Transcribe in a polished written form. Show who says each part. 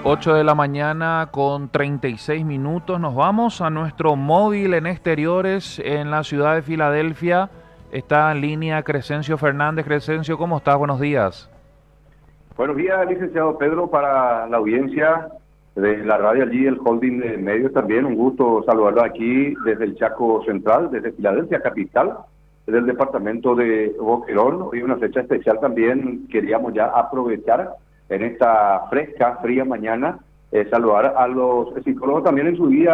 Speaker 1: 8 de la mañana con 36 minutos. Nos vamos a nuestro móvil en exteriores en la ciudad de Filadelfia. Está en línea Crescencio Fernández. Crescencio, ¿cómo estás? Buenos días.
Speaker 2: Buenos días, licenciado Pedro, para la audiencia de la radio allí, el holding de medios también. Un gusto saludarlo aquí desde el Chaco Central, desde Filadelfia capital, desde el departamento de Boquerón. Hoy una fecha especial también, queríamos ya aprovechar en esta fresca, fría mañana, saludar a los psicólogos también en su día.